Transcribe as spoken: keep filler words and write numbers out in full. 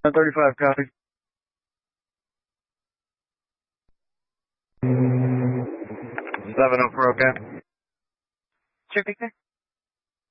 thirty-five, copy. seven oh four, okay. Sure, Victor.